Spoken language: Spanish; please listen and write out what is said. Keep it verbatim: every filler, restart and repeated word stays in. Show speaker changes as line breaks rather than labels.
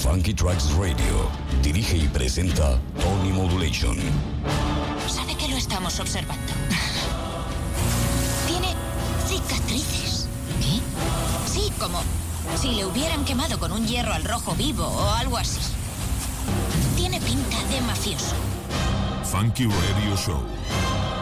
Funky Tracks Radio. Dirige y presenta Tony Modulation.
Sabe que lo estamos observando. Tiene cicatrices. ¿Qué? Sí, como si le hubieran quemado con un hierro al rojo vivo o algo así. Tiene pinta de mafioso.
Funky Radio Show.